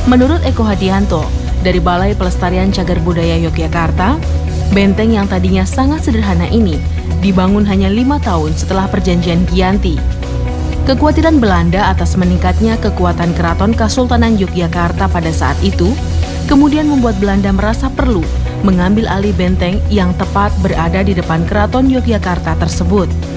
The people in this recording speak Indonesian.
Menurut Eko Hadianto, dari Balai Pelestarian Cagar Budaya Yogyakarta, benteng yang tadinya sangat sederhana ini dibangun hanya 5 tahun setelah perjanjian Giyanti. Kekhawatiran Belanda atas meningkatnya kekuatan Keraton Kasultanan Yogyakarta pada saat itu, kemudian membuat Belanda merasa perlu mengambil alih benteng yang tepat berada di depan Keraton Yogyakarta tersebut.